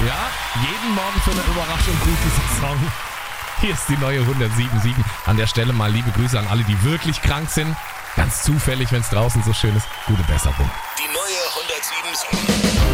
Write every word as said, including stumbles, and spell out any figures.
Ja, jeden Morgen für eine Überraschung gut, dieser Song. Hier ist die neue hundertsieben Komma sieben. An der Stelle mal liebe Grüße an alle, die wirklich krank sind. Ganz zufällig, wenn es draußen so schön ist. Gute Besserung. Die neue hundertsieben Komma sieben.